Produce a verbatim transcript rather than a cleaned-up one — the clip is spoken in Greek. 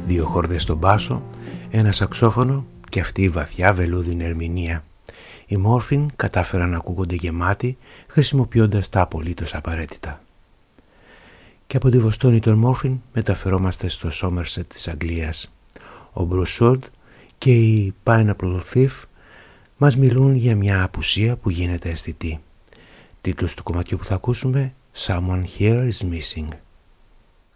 δύο χόρδες στον μπάσο, ένα σαξόφωνο και αυτή η βαθιά βελούδινη ερμηνεία. Οι Morphine κατάφεραν να ακούγονται γεμάτοι χρησιμοποιώντας τα απολύτως απαραίτητα. Και από τη Βοστόνη των Morphine μεταφερόμαστε στο Somerset της Αγγλίας. Ο Bruce Soord και η Pineapple Thief μας μιλούν για μια απουσία που γίνεται αισθητή. Τίτλος του κομματιού που θα ακούσουμε, Someone Here is Missing.